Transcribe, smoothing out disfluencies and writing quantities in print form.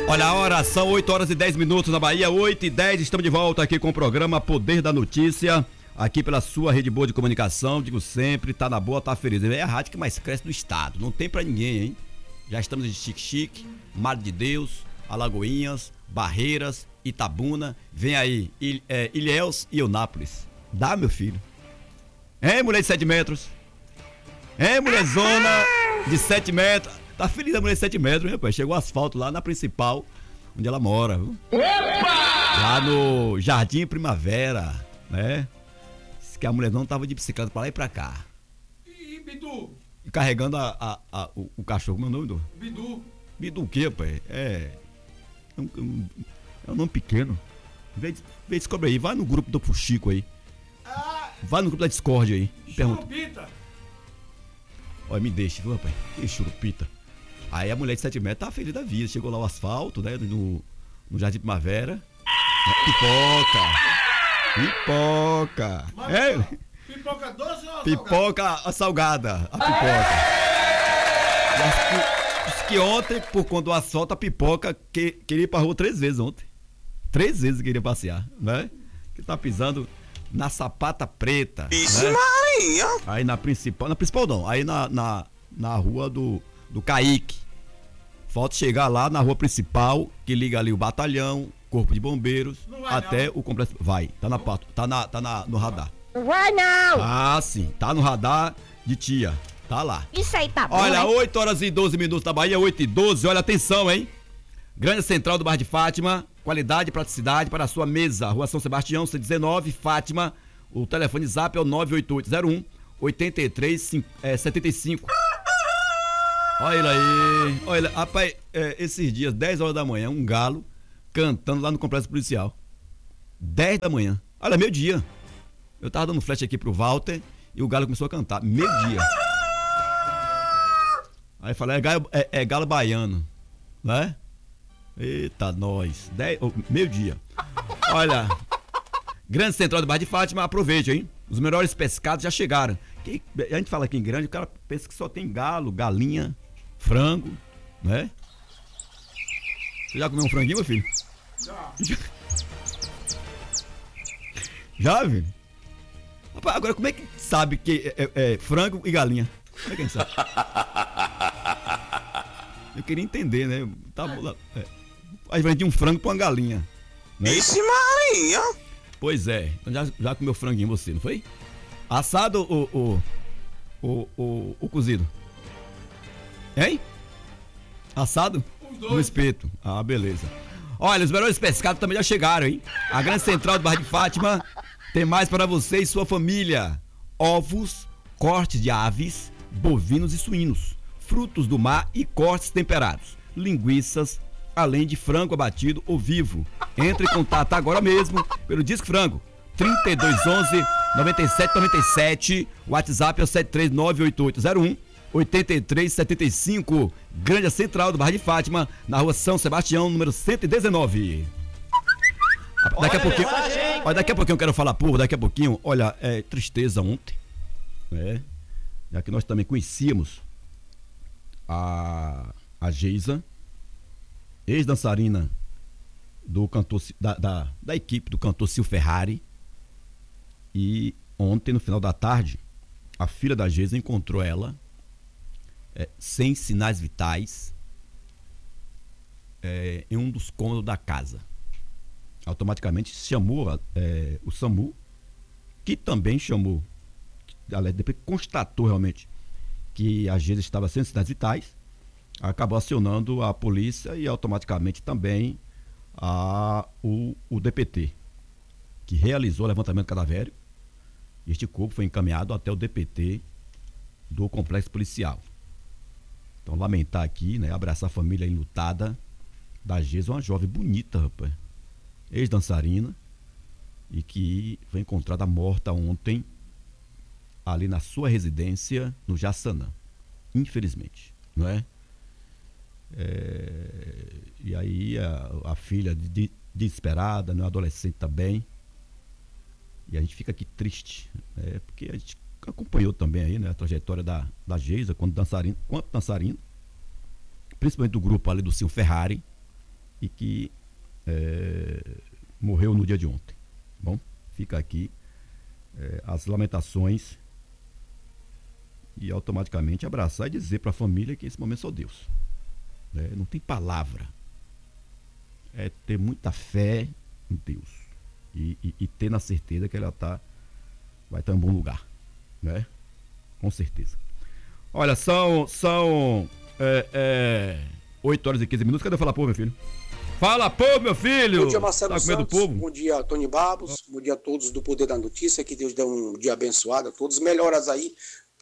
Olha a hora, são 8 horas e 10 minutos na Bahia, 8 e 10, estamos de volta aqui com o programa Poder da Notícia, aqui pela sua rede boa de comunicação, digo sempre, tá na boa, tá feliz. É a rádio que mais cresce do estado, não tem pra ninguém, hein? Já estamos em Xique-Xique, Mar de Deus, Alagoinhas, Barreiras, Itabuna, vem aí, Ilhéus e Eunápolis. Dá, meu filho? Hein, mulher de 7 metros? Hein, mulher zona de 7 metros? Tá feliz a mulher de 7 metros, hein, rapaz? Chegou o asfalto lá na principal, onde ela mora, viu? Opa! Lá no Jardim Primavera, né? Diz que a mulher não tava de bicicleta pra lá e pra cá. E Bidu? E carregando o cachorro, meu nome, Bidu? Bidu. Bidu o quê, rapaz? É um nome pequeno. Vê descobre aí, vai no grupo do Fuxico aí. Vai no grupo da Discord aí. Churupita. Olha, me deixa, viu, rapaz? Que churupita. Aí a mulher de 7 metros tá feliz da vida. Chegou lá o asfalto, né? No Jardim Primavera. Pipoca. Pipoca doce ou pipoca salgada? A pipoca. Diz que ontem, por conta do asfalto, a pipoca queria ir pra rua 3 vezes ontem. 3 vezes queria passear, né? Que tá pisando na sapata preta. Isso, né? Maria! Aí na principal não, aí na rua do Caíque. Falta chegar lá na rua principal, que liga ali o batalhão, corpo de bombeiros, até o complexo. Vai, tá no radar. Não vai não! Ah, sim, tá no radar de tia, tá lá. Isso aí tá bom. Olha, 8 horas e 12 minutos da Bahia, 8 e 12, olha, atenção, hein? Grande Central do Bairro de Fátima, qualidade e praticidade para a sua mesa. Rua São Sebastião, C19, Fátima. O telefone zap é o 98801 8375. Olha ele aí. Olha, rapaz, esses dias, 10 horas da manhã, um galo cantando lá no complexo policial. 10 da manhã. Olha, meio-dia. Eu tava dando flash aqui pro Walter e o galo começou a cantar. Meio-dia. Aí eu falei, é galo baiano, né? Eita, nós. Meio-dia. Olha, Grande Central do Bairro de Fátima, aproveite, hein? Os melhores pescados já chegaram. A gente fala aqui em grande, o cara pensa que só tem galo, galinha, frango, né? Você já comeu um franguinho, meu filho? Já. Já, filho? Rapaz, agora como é que sabe que é frango e galinha? Como é que a gente sabe? Eu queria entender, né? Tá bom lá. Aí vende um frango pra uma galinha. Né? Isso, Maria! Pois é. Então já comeu franguinho você, não foi? Assado ou cozido? Hein? Assado? No espeto. Ah, beleza. Olha, os melhores pescados também já chegaram, hein? A Grande Central do Bairro de Fátima tem mais para você e sua família. Ovos, cortes de aves, bovinos e suínos, frutos do mar e cortes temperados, linguiças, além de frango abatido ou vivo. Entre em contato agora mesmo pelo Disque Frango 3211 9797. O WhatsApp é o 7398801 8375. Grande Central do Bairro de Fátima, na Rua São Sebastião, número 119. Daqui a pouquinho eu quero falar, daqui a pouquinho, olha, tristeza ontem, né? Já que nós também conhecíamos a Geisa, ex-dançarina do cantor, da equipe do cantor Sil Ferrari. E ontem, no final da tarde, a filha da Geisa encontrou ela sem sinais vitais em um dos cômodos da casa. Automaticamente chamou o SAMU, que também chamou, depois constatou realmente que a Geisa estava sem sinais vitais, acabou acionando a polícia e automaticamente também o DPT, que realizou o levantamento cadavérico. Este corpo foi encaminhado até o DPT do complexo policial. Então, lamentar aqui, né, abraçar a família enlutada da Geisa, uma jovem bonita, rapaz, ex-dançarina, e que foi encontrada morta ontem ali na sua residência no Jaçanã, infelizmente, não é? E aí a filha desesperada, né, adolescente também, e a gente fica aqui triste, né, porque a gente acompanhou também aí, né, a trajetória da Geisa quanto dançarina, principalmente do grupo ali do Sil Ferrari, e que morreu no dia de ontem. Bom, fica aqui as lamentações e automaticamente abraçar e dizer para a família que esse momento é só Deus. Não tem palavra. É ter muita fé em Deus e ter na certeza que ela vai estar em um bom lugar, né? Com certeza. Olha, são 8 horas e 15 minutos. Cadê o Fala Povo, meu filho? Fala Povo, meu filho! Bom dia, Marcelo Santos. Povo? Bom dia, Tony Babos. Bom dia a todos do Poder da Notícia. Que Deus dê um dia abençoado a todos. Melhoras aí